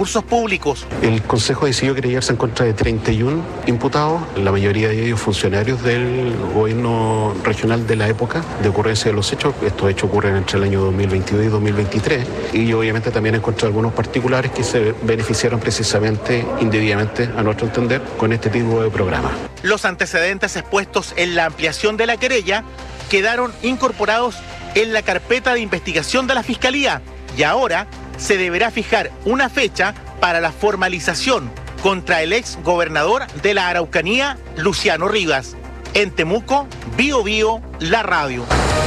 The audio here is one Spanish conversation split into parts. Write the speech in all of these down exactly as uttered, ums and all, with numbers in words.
recursos públicos. El Consejo decidió querellarse en contra de treinta y uno imputados, la mayoría de ellos funcionarios del gobierno regional de la época de ocurrencia de los hechos. Estos hechos ocurren entre el año dos mil veintidós y dos mil veintitrés, y obviamente también en contra de algunos particulares que se beneficiaron precisamente indebidamente, a nuestro entender, con este tipo de programa. Los antecedentes expuestos en la ampliación de la querella quedaron incorporados en la carpeta de investigación de la Fiscalía y ahora se deberá fijar una fecha para la formalización contra el ex gobernador de la Araucanía, Luciano Rivas. En Temuco, Bío Bío, la radio.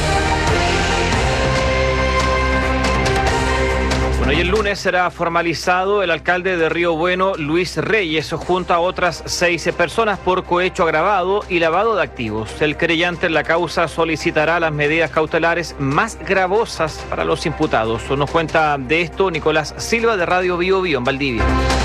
Bueno, y el lunes será formalizado el alcalde de Río Bueno, Luis Reyes, junto a otras seis personas por cohecho agravado y lavado de activos. El querellante en la causa solicitará las medidas cautelares más gravosas para los imputados. Nos cuenta de esto Nicolás Silva de Radio Bío Bío en Valdivia.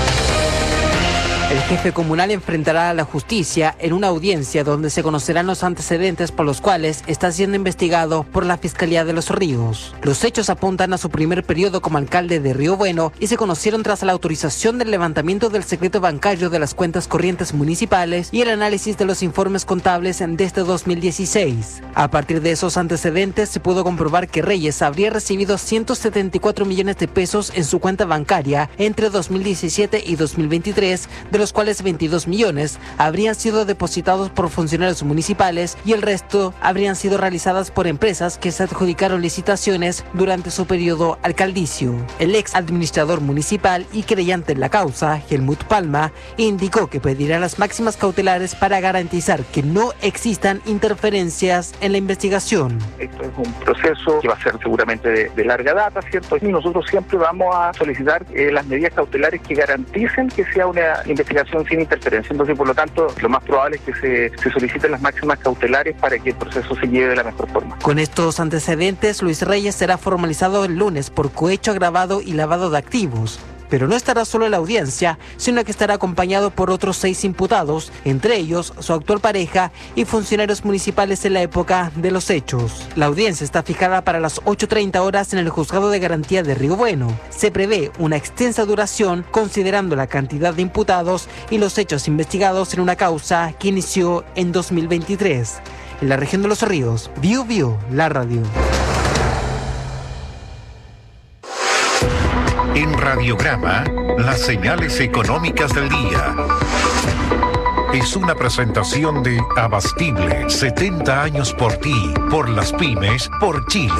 El jefe comunal enfrentará a la justicia en una audiencia donde se conocerán los antecedentes por los cuales está siendo investigado por la Fiscalía de Los Ríos. Los hechos apuntan a su primer periodo como alcalde de Río Bueno y se conocieron tras la autorización del levantamiento del secreto bancario de las cuentas corrientes municipales y el análisis de los informes contables desde dos mil dieciséis. A partir de esos antecedentes se pudo comprobar que Reyes habría recibido ciento setenta y cuatro millones de pesos en su cuenta bancaria entre dos mil diecisiete y dos mil veintitrés, de los cuales veintidós millones habrían sido depositados por funcionarios municipales y el resto habrían sido realizadas por empresas que se adjudicaron licitaciones durante su periodo alcaldicio. El ex administrador municipal y querellante en la causa, Helmut Palma, indicó que pedirá las máximas cautelares para garantizar que no existan interferencias en la investigación. Esto es un proceso que va a ser seguramente de, de larga data, ¿cierto? Y nosotros siempre vamos a solicitar eh, las medidas cautelares que garanticen que sea una investigación sin interferencia. Entonces, por lo tanto, lo más probable es que se, se soliciten las máximas cautelares para que el proceso se lleve de la mejor forma. Con estos antecedentes, Luis Reyes será formalizado el lunes por cohecho agravado y lavado de activos. Pero no estará solo en la audiencia, sino que estará acompañado por otros seis imputados, entre ellos su actual pareja y funcionarios municipales en la época de los hechos. La audiencia está fijada para las ocho treinta horas en el Juzgado de Garantía de Río Bueno. Se prevé una extensa duración considerando la cantidad de imputados y los hechos investigados en una causa que inició en dos mil veintitrés. En la región de Los Ríos, Bío Bío, la radio. En Radiograma, las señales económicas del día. Es una presentación de Abastible, setenta años por ti, por las pymes, por Chile.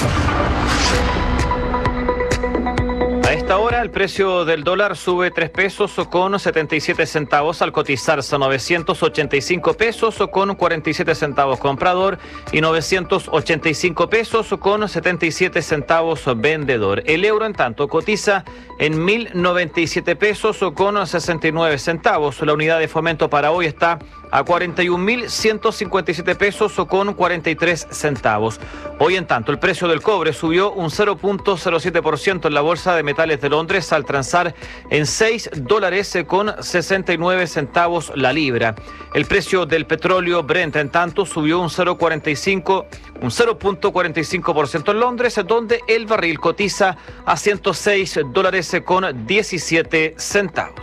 A esta hora el precio del dólar sube tres pesos con setenta y siete centavos al cotizarse a novecientos ochenta y cinco pesos con cuarenta y siete centavos comprador y novecientos ochenta y cinco pesos con setenta y siete centavos vendedor. El euro en tanto cotiza en mil noventa y siete pesos con sesenta y nueve centavos. La unidad de fomento para hoy está a cuarenta y un mil ciento cincuenta y siete pesos con cuarenta y tres centavos. Hoy en tanto el precio del cobre subió un cero punto cero siete por ciento en la bolsa de metales de Londres al transar en seis dólares con sesenta y nueve centavos la libra. El precio del petróleo Brent en tanto subió un cero punto cuarenta y cinco por ciento en Londres, donde el barril cotiza a ciento seis dólares con diecisiete centavos.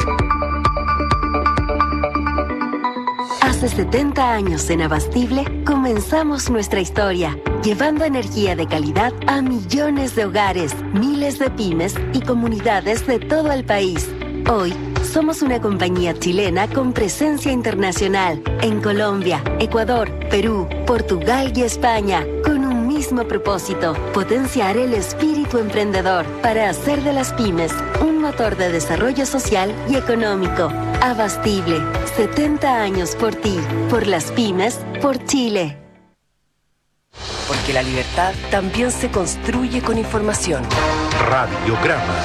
Hace setenta años en Abastible comenzamos nuestra historia, llevando energía de calidad a millones de hogares, miles de pymes y comunidades de todo el país. Hoy somos una compañía chilena con presencia internacional en Colombia, Ecuador, Perú, Portugal y España, con un mismo propósito: potenciar el espíritu emprendedor para hacer de las pymes un motor de desarrollo social y económico. Abastible, setenta años por ti, por las pymes, por Chile. Porque la libertad también se construye con información. Radiograma.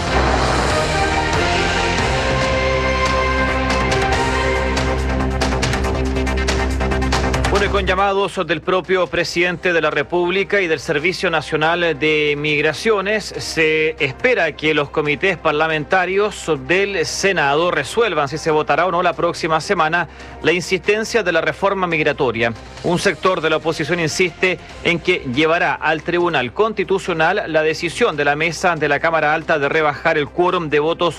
Bueno, y con llamados del propio presidente de la República y del Servicio Nacional de Migraciones, se espera que los comités parlamentarios del Senado resuelvan si se votará o no la próxima semana la insistencia de la reforma migratoria. Un sector de la oposición insiste en que llevará al Tribunal Constitucional la decisión de la mesa de la Cámara Alta de rebajar el quórum de votos